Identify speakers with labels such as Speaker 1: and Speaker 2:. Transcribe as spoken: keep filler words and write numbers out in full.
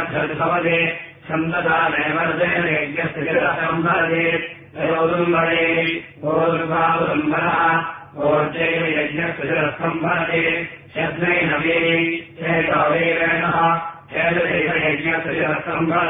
Speaker 1: भवति छन्ददानेव यज्ञस्य शिरसं भवति तयोदुम्बरे ओर्वावुम्बरः ओर्जैव यज्ञस्य शिरसं भवति शब्दैनवे चेतोवेरणः चेतदैव यज्ञस्य शिरसं भवति